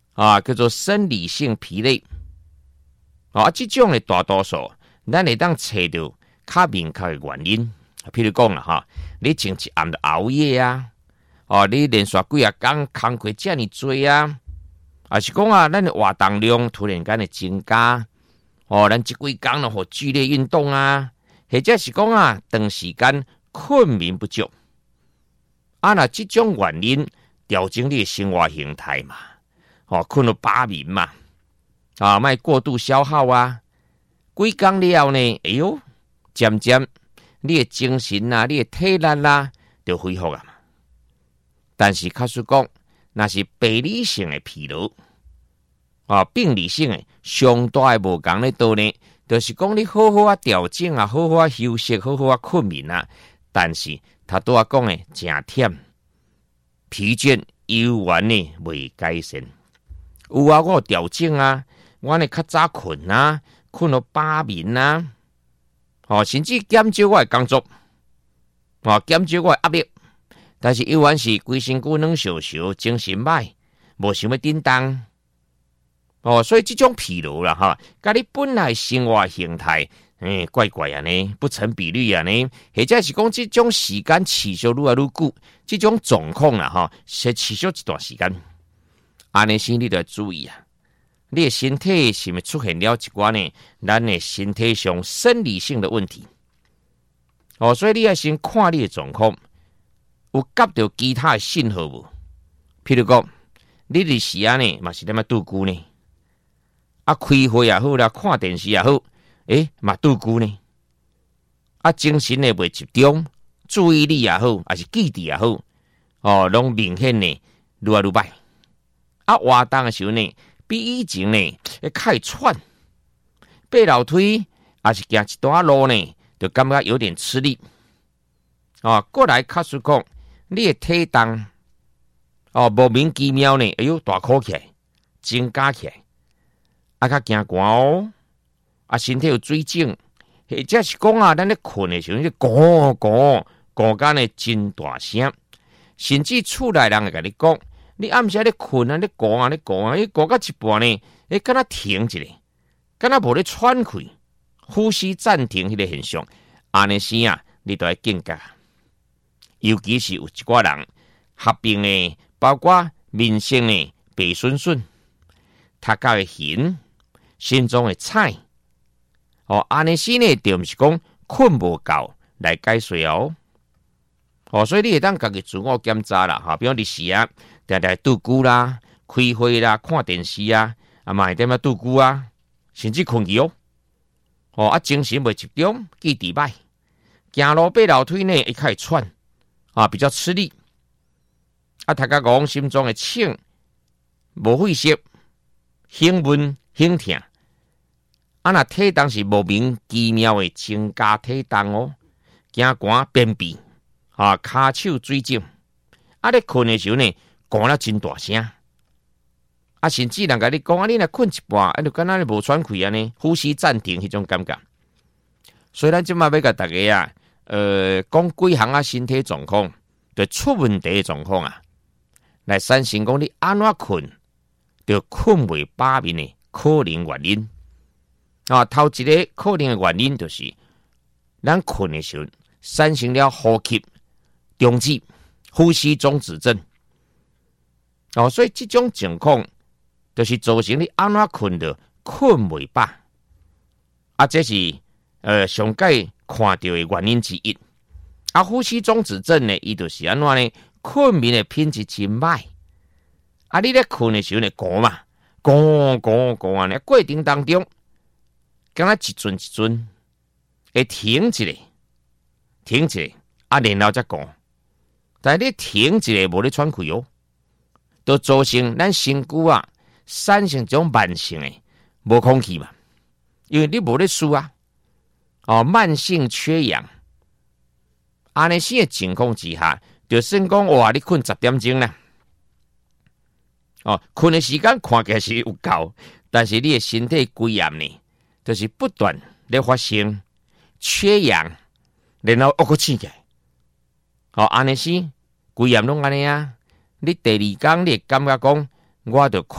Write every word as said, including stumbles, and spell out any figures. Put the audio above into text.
啊，叫做生理性疲累。啊，这种的大多数，咱会当找到较明确的原因。譬如讲啦，哈，你前一暗的熬夜啊，哦，你连续几啊工工课这么多啊，啊是讲啊，咱的活动量突然间的增加，哦，咱这几工咯，剧烈运动啊，或者是讲啊，长时间困眠不足。啊，那这种原因调整你的生活形态嘛，哦，困了八眠嘛，啊，莫过度消耗啊，几工了呢，哎呦，渐渐你的精神啊，你的体力啦，就恢复啊。但是，假使讲那是病理性的疲劳，啊，病理性的上大的无共咧道呢，就是讲你好好啊调整啊，好好啊休息，好好啊困眠啊，但是他拄啊讲的真忝、疲倦、幽怨呢未改善。有啊，我有调整啊，我呢较早困啊，困到八眠啊，哦，甚至减少我的工作，哦，减少我的压力。但是依然是规身躯软烧烧，精神歹，无想要振动。哦，所以这种疲劳啦，哈，甲你本来生活形态，诶、欸，怪怪啊呢，不成比例啊呢，或者是讲这种时间持续愈来愈久，这种状况啦，哈，是持续一段时间。安尼先你都要注意啊，你的身体是咪出现了一寡呢？咱的身体上生理性的问题。哦，所以你要先看你的状况。有夹到其他的信号无？譬如讲，你伫时啊呢，嘛是点么拄久呢？啊，开会也好啦，看电视也好，诶、欸，嘛拄久呢？啊，精神呢袂集中，注意力也好，还是记忆也好，哦，拢明显呢愈来愈歹。啊，活动的时候呢，比以前呢会较喘，爬楼梯还是行一段路呢，就感觉有点吃力。啊，过来假使讲。你的体重哦，莫名其妙呢，哎呦，大考起来，增加起来，啊，较惊寒哦，啊，身体有水肿，或者是讲啊，咱咧困的时候，你咕咕咕干呢真大声，甚至厝内人会甲你讲，你暗时咧困啊，咧咕啊，咧咕啊，你咕到一半呢，你敢若停一下，敢若无咧喘气，呼吸暂停迄个现象，安尼时啊，你都要警觉。尤其是有一寡人合并呢，包括面色呢白顺顺，头壳会咸，心中会菜，哦，安尼时呢，就毋是讲困无够来解说哦。哦，所以你会当家己自我检查啦，哈，比如你时啊，定定拄久啦，开会啦，看电视啊，啊嘛会点么拄久啊，甚至困去哦，哦啊，精神袂集中，记忆歹，行路爬楼梯呢，会开始喘。啊，比较吃力，啊，大家讲心中的请无血色，胸闷胸痛，啊，那体重是莫名其妙的增加体重哦，惊寒便秘，啊，骹手水肿，啊，你困的时候呢，讲了真大声，啊，甚至人甲你讲啊，你若困一半，啊，就敢若你无喘气安尼，呼吸暂停迄种感觉。所以咱即马要甲大家啊。呃，讲几项啊，身体状况对出问题的状况啊，来产生讲你安怎困，就困未饱眠的可能原因啊。头一个可能的原因就是，咱困的时候产生了呼吸中止、呼吸中止症哦，所以这种情况就是造成你安怎困的困未饱啊，这是呃上界。看到的原因之一，啊，呼吸中止症呢，伊就是安怎呢？困眠的品质真歹，啊，你咧困的时候呢，讲嘛，讲讲讲啊，呢过程当中，敢若一阵一阵会停一下，停一下，啊，然后再讲，但係你停一下无咧喘气哦，都造成咱身躯啊产生一种慢性的无空气嘛，因为你无咧输啊。哦，慢性缺氧，安尼些情况之下，就算讲哇，你困十点钟啦，哦，困的时间看起来是有够，但是你的身体规炎呢，就是不断咧发生缺氧，然后又个醒起来，哦，安尼些规炎拢安尼啊，你第二天你会感觉讲，我就